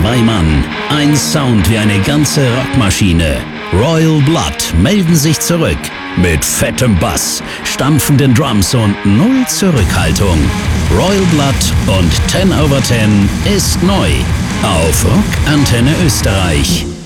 2 Mann, ein Sound wie eine ganze Rockmaschine. Royal Blood melden sich zurück mit fettem Bass, stampfenden Drums und null Zurückhaltung. Royal Blood und 10 over 10 ist neu auf Rock Antenne Österreich.